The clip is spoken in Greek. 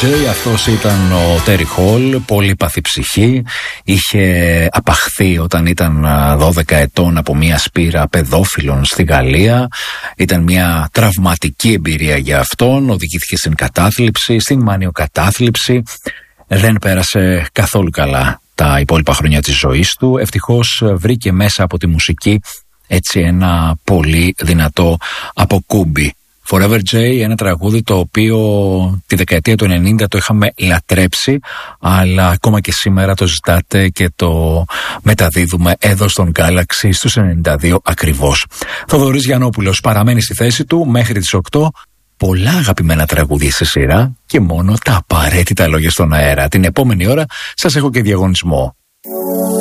J, αυτός ήταν ο Terry Hall, πολύπαθη ψυχή. Είχε απαχθεί όταν ήταν 12 ετών από μια σπήρα παιδόφιλων στη Γαλλία. Ήταν μια τραυματική εμπειρία για αυτόν. Οδηγήθηκε στην κατάθλιψη, στην μανιοκατάθλιψη. Δεν πέρασε καθόλου καλά τα υπόλοιπα χρόνια της ζωής του. Ευτυχώς βρήκε μέσα από τη μουσική έτσι ένα πολύ δυνατό αποκούμπι. Forever J, ένα τραγούδι το οποίο τη δεκαετία του 90 το είχαμε λατρέψει, αλλά ακόμα και σήμερα το ζητάτε και το μεταδίδουμε εδώ στον Galaxy στους 92 ακριβώς. Θοδωρής Γιαννόπουλος παραμένει στη θέση του μέχρι τις 8. Πολλά αγαπημένα τραγούδια σε σειρά και μόνο τα απαραίτητα λόγια στον αέρα. Την επόμενη ώρα σας έχω και διαγωνισμό.